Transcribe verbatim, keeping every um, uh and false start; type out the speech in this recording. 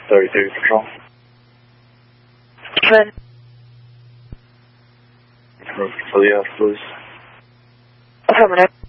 thirty-three Control. Good. For the F, please. Affirmative.